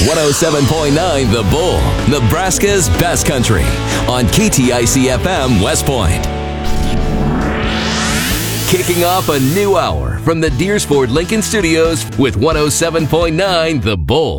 107.9 The Bull, Nebraska's best country on KTIC FM West Point. Kicking off a new hour from the Deersford Lincoln Studios with 107.9 The Bull.